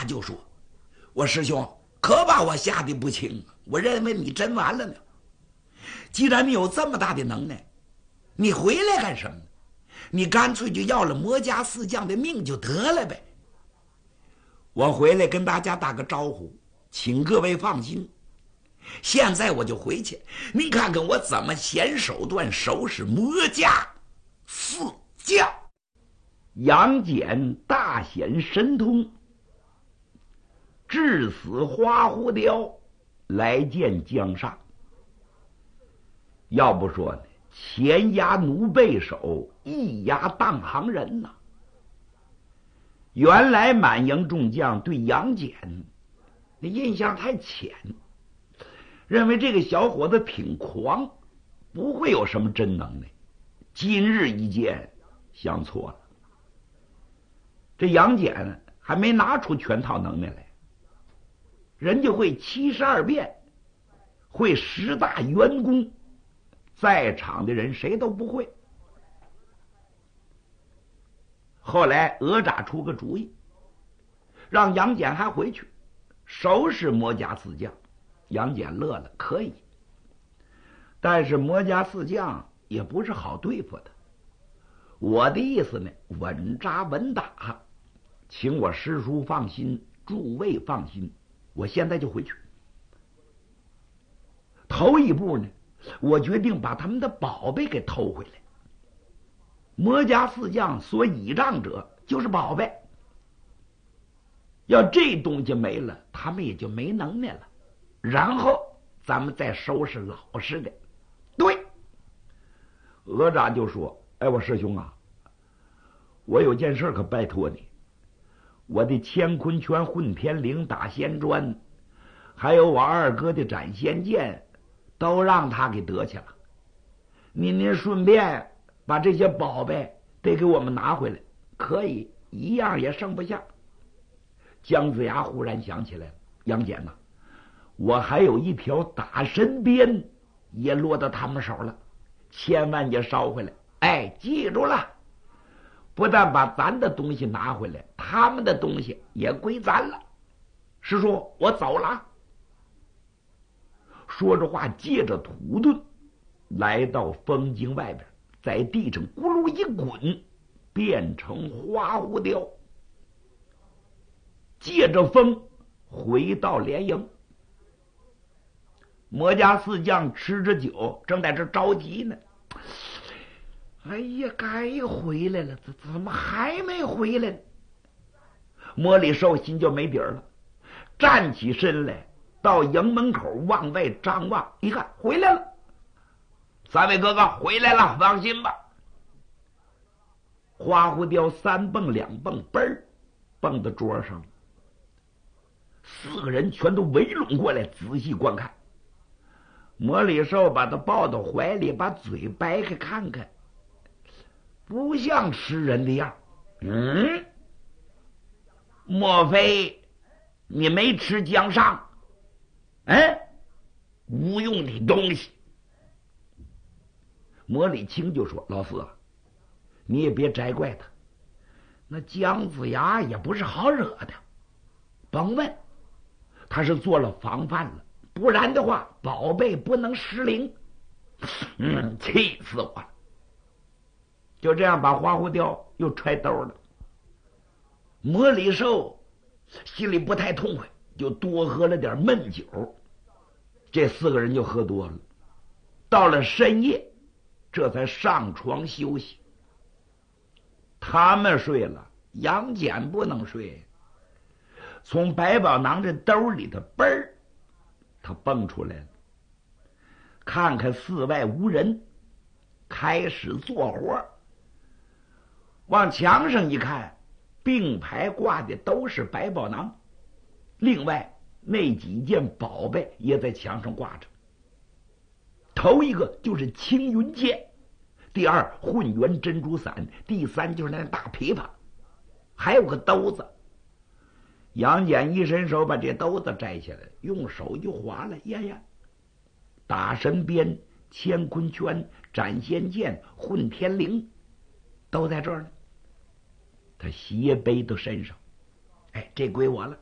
答就说：“我师兄可把我吓得不轻，我认为你真完了呢。既然你有这么大的能耐，你回来干什么呢？你干脆就要了魔家四将的命就得了呗。我回来跟大家打个招呼，请各位放心。现在我就回去，您看看我怎么显手段收拾魔家四将。”杨戬大显神通，致死花狐雕，来见江上。要不说呢，前压奴背手，一压当行人呐。原来满营众将对杨戬那印象太浅，认为这个小伙子挺狂，不会有什么真能耐。今日一见，想错了。这杨戬还没拿出全套能耐来，人家会72变，会10大元功，在场的人谁都不会。后来哪吒出个主意，让杨戬还回去收拾魔家四将。杨戬乐了，可以。但是魔家四将也不是好对付的。我的意思呢，稳扎稳打，请我师叔放心，诸位放心，我现在就回去。头一步呢，我决定把他们的宝贝给偷回来。魔家四将所倚仗者就是宝贝，要这东西没了，他们也就没能耐了。然后咱们再收拾老实的。对，哪吒就说：“哎，我师兄啊，我有件事可拜托你，我的乾坤圈、混天绫、打仙砖，还有我二哥的斩仙剑，都让他给得去了。您顺便把这些宝贝得给我们拿回来，可以，一样也剩不下。”姜子牙忽然想起来了：“杨戬呐，我还有一条打神鞭也落到他们手了，千万也捎回来。哎，记住了，不但把咱的东西拿回来，他们的东西也归咱了。师叔，我走了。”说着话，借着土遁来到风井外边，在地上咕噜一滚，变成花狐雕，借着风回到连营。魔家四将吃着酒，正在这着急呢。哎呀，该回来了，怎么还没回来呢？魔里寿心就没底儿了，站起身来，到营门口往外张望，一看回来了。三位哥哥回来了，放心吧。花狐雕3蹦2蹦，嘣儿蹦到桌上了。4个人全都围拢过来，仔细观看。魔里寿把他抱到怀里，把嘴掰开看看，不像吃人的样。莫非你没吃姜上？无用的东西。魔里清就说：“老四啊，你也别摘怪他，那姜子牙也不是好惹的，甭问，他是做了防范了，不然的话宝贝不能失灵。”气死我了。就这样把花狐雕又揣兜了。魔里寿心里不太痛快，就多喝了点闷酒。这4个人就喝多了，到了深夜这才上床休息。他们睡了，杨戬不能睡，从百宝囊这兜里头嘣儿他蹦出来了，看看4外无人，开始做活。往墙上一看，并排挂的都是百宝囊，另外那几件宝贝也在墙上挂着。头一个就是青云剑，第2混元珍珠伞，第3就是那大琵琶，还有个兜子。杨戬一伸手把这兜子摘下来，用手就划了，呀，打神鞭、乾坤圈、斩仙剑、混天绫都在这儿呢。他斜背到身上，这归我了。